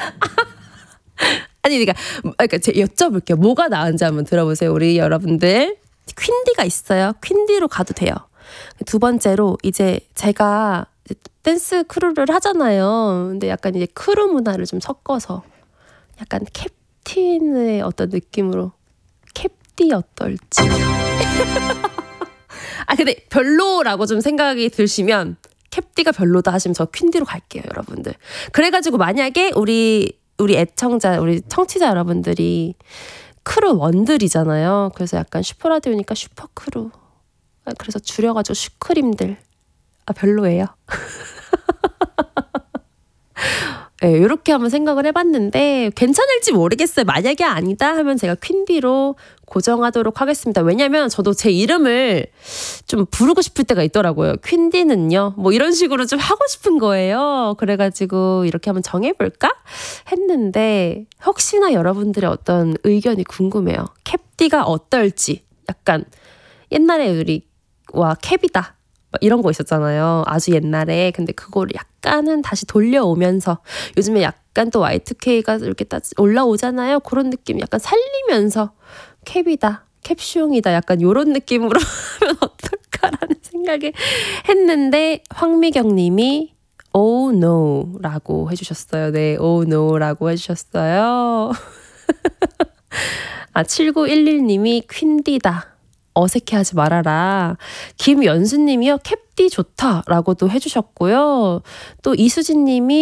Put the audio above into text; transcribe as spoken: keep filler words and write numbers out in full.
아니 그러니까, 그러니까 제가 여쭤볼게요. 뭐가 나은지 한번 들어보세요. 우리 여러분들. 퀸디가 있어요. 퀸디로 가도 돼요. 두 번째로 이제 제가 이제 댄스 크루를 하잖아요. 근데 약간 이제 크루 문화를 좀 섞어서 약간 캡틴의 어떤 느낌으로 캡디 어떨지. 아 근데 별로라고 좀 생각이 드시면 캡디가 별로다 하시면 저 퀸디로 갈게요, 여러분들. 그래가지고 만약에 우리 우리 애청자, 우리 청취자 여러분들이 크루 원들이잖아요. 그래서 약간 슈퍼라디오니까 슈퍼크루. 그래서 줄여가지고 슈크림들. 아 별로예요. 네, 이렇게 한번 생각을 해봤는데 괜찮을지 모르겠어요. 만약에 아니다 하면 제가 퀸디로 고정하도록 하겠습니다. 왜냐면 저도 제 이름을 좀 부르고 싶을 때가 있더라고요. 퀸디는요. 뭐 이런 식으로 좀 하고 싶은 거예요. 그래가지고 이렇게 한번 정해볼까 했는데 혹시나 여러분들의 어떤 의견이 궁금해요. 캡디가 어떨지. 약간 옛날에 우리와 캡이다. 이런 거 있었잖아요. 아주 옛날에. 근데 그거를 약간은 다시 돌려오면서 요즘에 약간 또 와이투케이가 이렇게 딱 올라오잖아요. 그런 느낌 약간 살리면서 캡이다, 캡숑이다 약간 이런 느낌으로 하면 어떨까라는 생각을 했는데 황미경 님이 Oh no 라고 해주셨어요. 네, Oh no 라고 해주셨어요. 아, 칠구일일 님이 퀸디다. 어색해하지 말아라. 김연수님이요. 캡디 좋다라고도 해주셨고요. 또 이수진님이